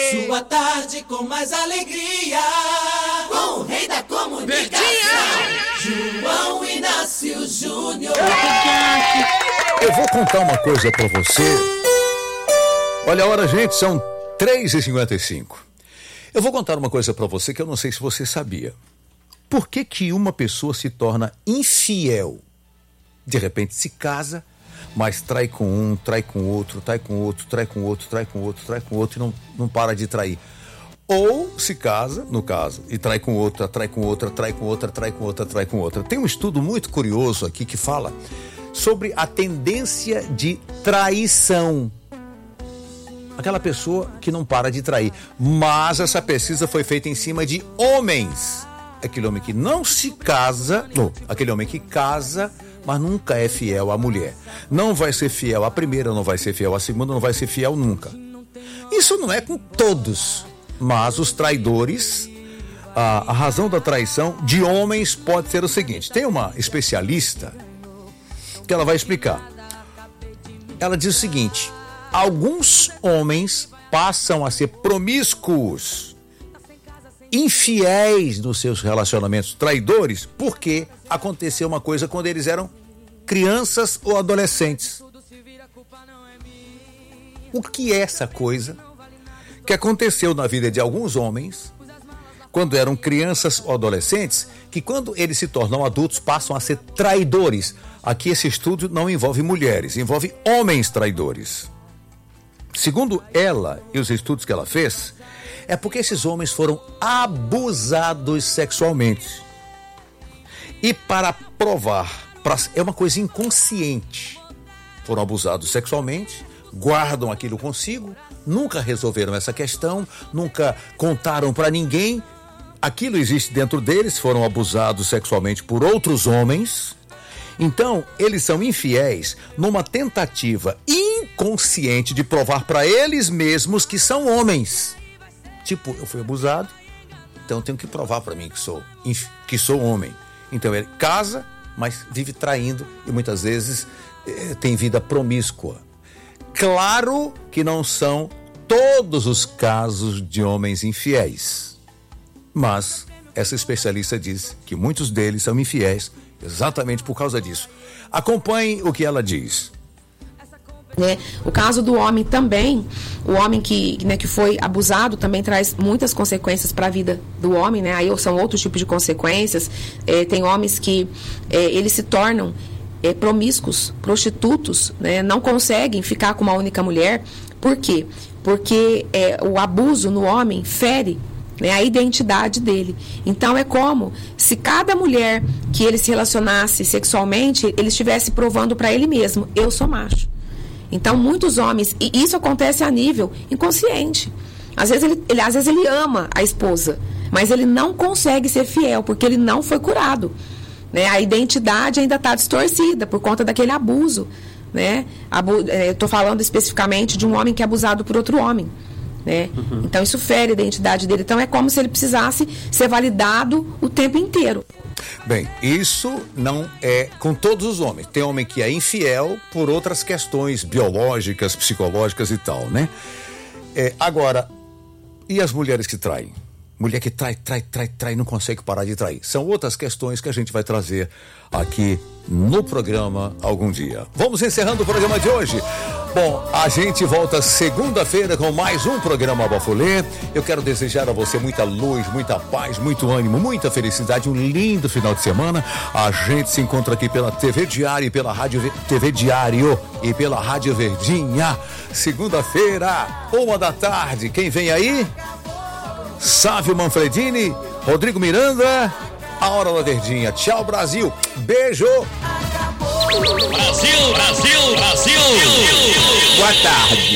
Sua tarde com mais alegria, com o rei da comunicação, João Inácio Júnior. Eu vou contar uma coisa pra você. Olha a hora, gente, são 3h55. Eu vou contar uma coisa pra você que eu não sei se você sabia. Por que que uma pessoa se torna infiel? De repente se casa, mas trai com um, trai com outro, trai com outro, trai com outro, trai com outro, trai com outro e não para de trair. Ou se casa, no caso, e trai com outra, trai com outra, trai com outra, trai com outra, trai com outra. Tem um estudo muito curioso aqui que fala sobre a tendência de traição. Aquela pessoa que não para de trair. Mas essa pesquisa foi feita em cima de homens. Aquele homem que não se casa, aquele homem que casa, mas nunca é fiel à mulher. Não vai ser fiel à primeira, não vai ser fiel à segunda, não vai ser fiel nunca. Isso não é com todos, mas os traidores, a razão da traição de homens pode ser o seguinte. Tem uma especialista que ela vai explicar. Ela diz o seguinte: alguns homens passam a ser promíscuos, infiéis nos seus relacionamentos, traidores, porque aconteceu uma coisa quando eles eram crianças ou adolescentes. O que é essa coisa que aconteceu na vida de alguns homens quando eram crianças ou adolescentes, que quando eles se tornam adultos passam a ser traidores? Aqui esse estudo não envolve mulheres, envolve homens traidores. Segundo ela e os estudos que ela fez, é porque esses homens foram abusados sexualmente. E para provar, é uma coisa inconsciente. Foram abusados sexualmente, guardam aquilo consigo, nunca resolveram essa questão, nunca contaram para ninguém. Aquilo existe dentro deles, foram abusados sexualmente por outros homens. Então, eles são infiéis numa tentativa inconsciente de provar para eles mesmos que são homens. Tipo, eu fui abusado, então eu tenho que provar para mim que sou homem. Então ele casa, mas vive traindo e muitas vezes tem vida promíscua. Claro que não são todos os casos de homens infiéis, mas essa especialista diz que muitos deles são infiéis exatamente por causa disso. Acompanhe o que ela diz. O caso do homem também, o homem que foi abusado também traz muitas consequências para a vida do homem, né? Aí são outros tipos de consequências. Tem homens que eles se tornam promíscuos, prostitutos, né? Não conseguem ficar com uma única mulher. Por quê? Porque o abuso no homem fere, né, a identidade dele. Então é como se cada mulher que ele se relacionasse sexualmente, ele estivesse provando para ele mesmo: eu sou macho. Então, muitos homens, e isso acontece a nível inconsciente. Às vezes ele ama a esposa, mas ele não consegue ser fiel, porque ele não foi curado, né? A identidade ainda está distorcida por conta daquele abuso, né? Eu estou falando especificamente de um homem que é abusado por outro homem, né? Então, isso fere a identidade dele. Então, é como se ele precisasse ser validado o tempo inteiro. Bem, isso não é com todos os homens. Tem homem que é infiel por outras questões biológicas, psicológicas e tal, né? Agora, e as mulheres que traem? Mulher que trai, não consegue parar de trair. São outras questões que a gente vai trazer aqui no programa algum dia. Vamos encerrando o programa de hoje. Bom, a gente volta segunda-feira com mais um programa Bafulê. Eu quero desejar a você muita luz, muita paz, muito ânimo, muita felicidade, um lindo final de semana. A gente se encontra aqui pela TV Diário e pela Rádio TV Diário e pela Rádio Verdinha. Segunda-feira, 13h. Quem vem aí? Sávio Manfredini, Rodrigo Miranda, a Hora da Verdinha. Tchau, Brasil. Beijo. Brasil. Boa tarde.